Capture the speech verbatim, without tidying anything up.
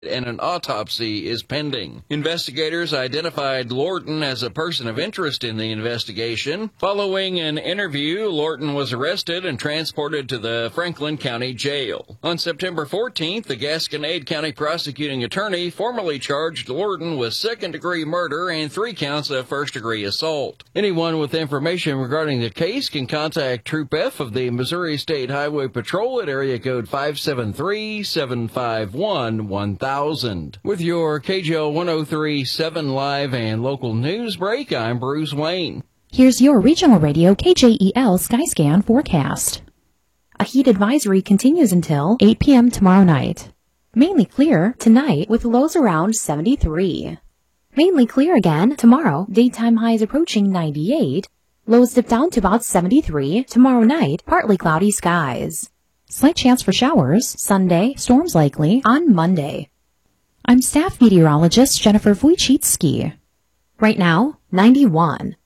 and an autopsy is pending. Investigators identified Lorton as a person of interest in the investigation. Following an interview, Lorton was arrested and transported to the Franklin County Jail. On September fourteenth, the Gasconade County prosecuting attorney formally charged Lorton with second-degree murder and three counts of first-degree assault. Anyone with information regarding the case can contact Troop F of the Missouri State Highway Patrol at area code five seven three, seven five one, one thousand. With your K J O one oh three point seven live and local news break, I'm Bruce Wayne. Here's your regional radio K J E L Skyscan forecast. A heat advisory continues until eight p.m. tomorrow night. Mainly clear tonight with lows around seventy-three. Mainly clear again tomorrow, daytime highs approaching ninety-eight. Lows dip down to about seventy-three. Tomorrow night, partly cloudy skies. Slight chance for showers. Sunday, storms likely on Monday. I'm staff meteorologist Jennifer Wojcicki. Right now, ninety-one.